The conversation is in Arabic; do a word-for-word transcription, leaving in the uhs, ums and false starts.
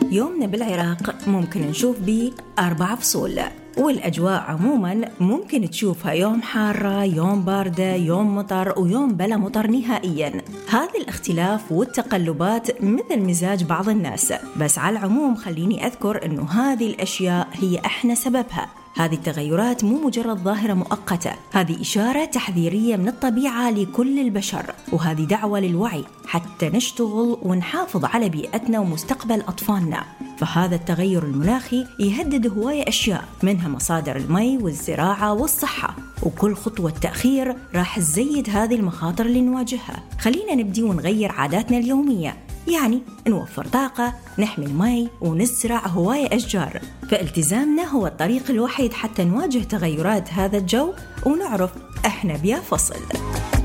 يومنا بالعراق ممكن نشوف بيه أربع فصول، والأجواء عموماً ممكن تشوفها يوم حارة، يوم باردة، يوم مطر، ويوم بلا مطر نهائياً. هذا الاختلاف والتقلبات مثل مزاج بعض الناس، بس على العموم خليني أذكر أنه هذه الأشياء هي إحنا سببها. هذه التغيرات مو مجرد ظاهرة مؤقتة، هذه إشارة تحذيرية من الطبيعة لكل البشر، وهذه دعوة للوعي حتى نشتغل ونحافظ على بيئتنا ومستقبل أطفالنا. فهذا التغير المناخي يهدد هواية أشياء، منها مصادر المي والزراعة والصحة، وكل خطوة تأخير راح تزيد هذه المخاطر اللي نواجهها. خلينا نبدي ونغير عاداتنا اليومية، يعني نوفر طاقة، نحمي المي، ونزرع هواية أشجار. فالتزامنا هو الطريق الوحيد حتى نواجه تغيرات هذا الجو ونعرف إحنا بيا فصل.